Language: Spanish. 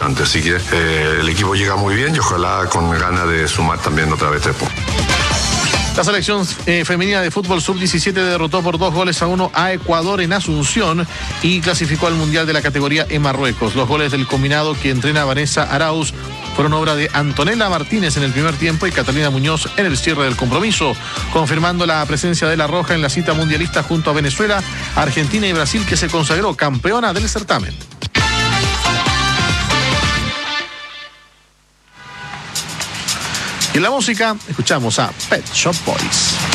importante. Así que el equipo llega muy bien y ojalá con ganas de sumar también otra vez 3 puntos. La selección femenina de fútbol sub-17 derrotó por 2-1 a Ecuador en Asunción y clasificó al Mundial de la categoría en Marruecos. Los goles del combinado que entrena Vanessa Arauz fueron obra de Antonella Martínez en el primer tiempo y Catalina Muñoz en el cierre del compromiso, confirmando la presencia de la Roja en la cita mundialista junto a Venezuela, Argentina y Brasil, que se consagró campeona del certamen. Y en la música escuchamos a Pet Shop Boys.